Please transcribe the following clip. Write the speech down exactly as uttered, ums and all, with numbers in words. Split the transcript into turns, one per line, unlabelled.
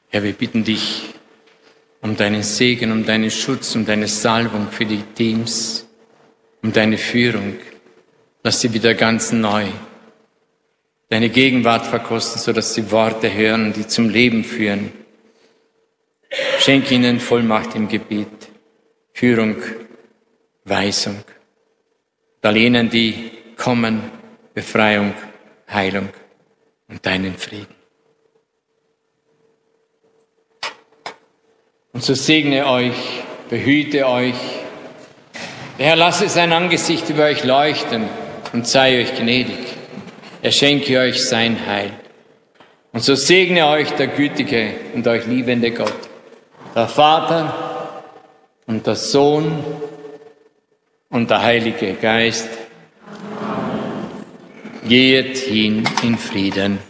Herr, wir bitten dich um deinen Segen, um deinen Schutz, um deine Salbung für die Teams, um deine Führung. Lass sie wieder ganz neu deine Gegenwart verkosten, sodass sie Worte hören, die zum Leben führen. Schenk ihnen Vollmacht im Gebet, Führung, Weisung. Und all jenen, die kommen, Befreiung, Heilung und deinen Frieden. Und so segne euch, behüte euch. Der Herr lasse sein Angesicht über euch leuchten und sei euch gnädig. Er schenke euch sein Heil. Und so segne euch der gütige und euch liebende Gott, der Vater und der Sohn und der Heilige Geist. Geht hin in Frieden.